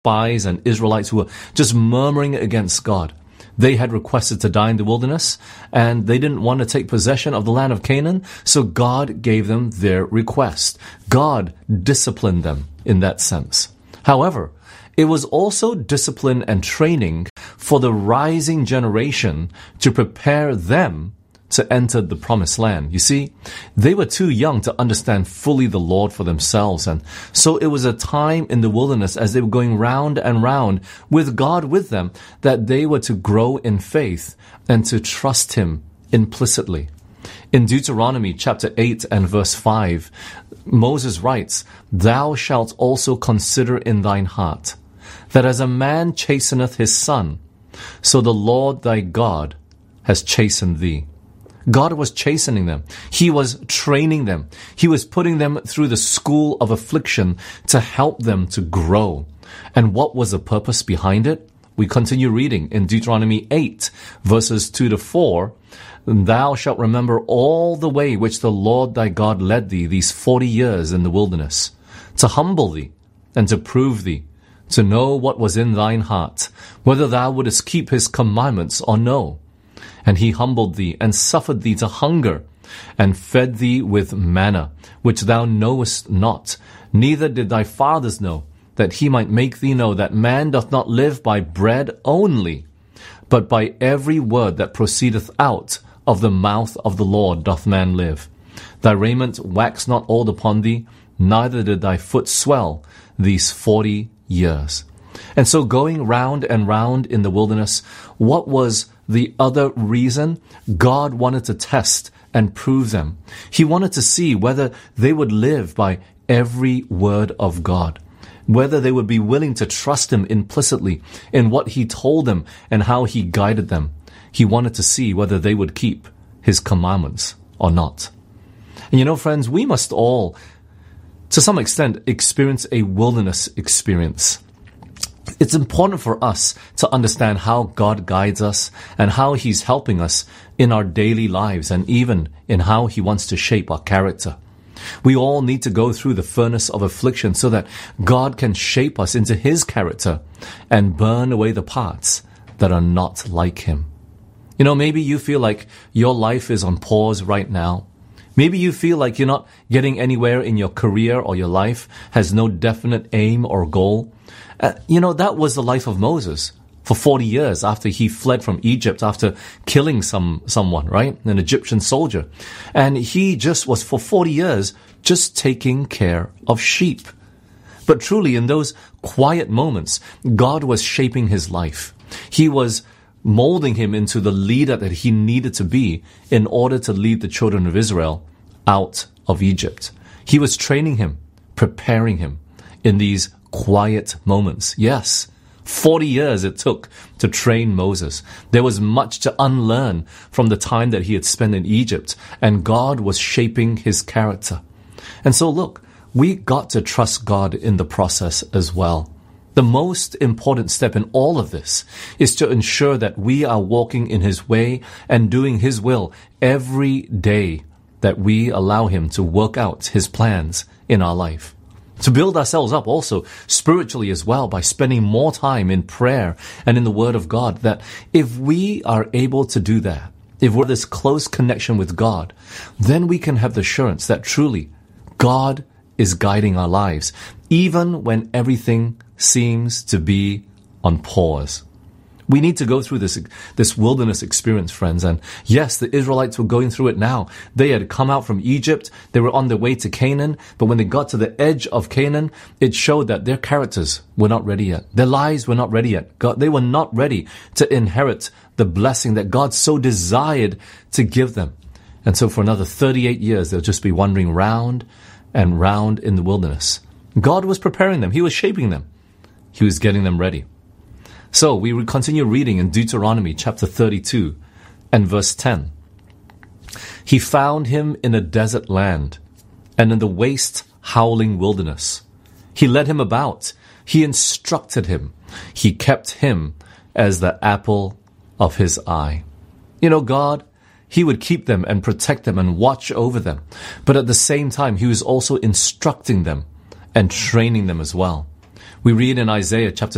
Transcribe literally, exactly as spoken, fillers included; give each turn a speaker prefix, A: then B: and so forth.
A: spies and Israelites who were just murmuring against God. They had requested to die in the wilderness, and they didn't want to take possession of the land of Canaan, so God gave them their request. God disciplined them in that sense. However, it was also discipline and training for the rising generation to prepare them to enter the promised land. You see, they were too young to understand fully the Lord for themselves, and so it was a time in the wilderness as they were going round and round with God with them that they were to grow in faith and to trust Him implicitly. In Deuteronomy chapter eight and verse five, Moses writes, "Thou shalt also consider in thine heart, that as a man chasteneth his son, so the Lord thy God has chastened thee." God was chastening them. He was training them. He was putting them through the school of affliction to help them to grow. And what was the purpose behind it? We continue reading in Deuteronomy eight, verses two to four. "Thou shalt remember all the way which the Lord thy God led thee these forty years in the wilderness, to humble thee and to prove thee, to know what was in thine heart, whether thou wouldest keep his commandments or no. And he humbled thee, and suffered thee to hunger, and fed thee with manna, which thou knowest not, neither did thy fathers know, that he might make thee know that man doth not live by bread only, but by every word that proceedeth out of the mouth of the Lord doth man live. Thy raiment waxed not old upon thee, neither did thy foot swell these forty years." And so going round and round in the wilderness, what was the other reason? God wanted to test and prove them. He wanted to see whether they would live by every word of God, whether they would be willing to trust Him implicitly in what He told them and how He guided them. He wanted to see whether they would keep His commandments or not. And you know, friends, we must all, to some extent, experience a wilderness experience. It's important for us to understand how God guides us and how He's helping us in our daily lives and even in how He wants to shape our character. We all need to go through the furnace of affliction so that God can shape us into His character and burn away the parts that are not like Him. You know, maybe you feel like your life is on pause right now. Maybe you feel like you're not getting anywhere in your career, or your life has no definite aim or goal. Uh, you know, that was the life of Moses for forty years after he fled from Egypt after killing some someone, right? An Egyptian soldier. And he just was for forty years just taking care of sheep. But truly, in those quiet moments, God was shaping his life. He was molding him into the leader that he needed to be in order to lead the children of Israel out of Egypt. He was training him, preparing him in these quiet moments. Yes, forty years it took to train Moses. There was much to unlearn from the time that he had spent in Egypt, and God was shaping his character. And so look, we got to trust God in the process as well. The most important step in all of this is to ensure that we are walking in His way and doing His will every day, that we allow Him to work out His plans in our life. To build ourselves up also spiritually as well by spending more time in prayer and in the Word of God, that if we are able to do that, if we're this close connection with God, then we can have the assurance that truly God is guiding our lives, even when everything seems to be on pause. We need to go through this this wilderness experience, friends. And yes, the Israelites were going through it now. They had come out from Egypt. They were on their way to Canaan. But when they got to the edge of Canaan, it showed that their characters were not ready yet. Their lives were not ready yet. God, they were not ready to inherit the blessing that God so desired to give them. And so for another thirty-eight years, they'll just be wandering round and round in the wilderness. God was preparing them. He was shaping them. He was getting them ready. So we will continue reading in Deuteronomy chapter thirty-two and verse ten. He found him in a desert land and in the waste howling wilderness. He led him about. He instructed him. He kept him as the apple of his eye. You know, God, He would keep them and protect them and watch over them. But at the same time, He was also instructing them and training them as well. We read in Isaiah chapter